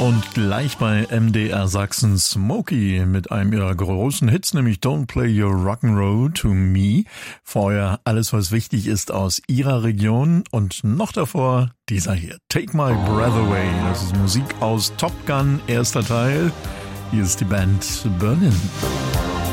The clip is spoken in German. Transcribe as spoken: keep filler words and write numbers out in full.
Und gleich bei M D R Sachsen Smokey mit einem ihrer großen Hits, nämlich Don't Play Your Rock'n'Roll to Me. Vorher alles, was wichtig ist aus ihrer Region und noch davor dieser hier, Take My Breath Away. Das ist Musik aus Top Gun, erster Teil. Hier ist die Band Berlin.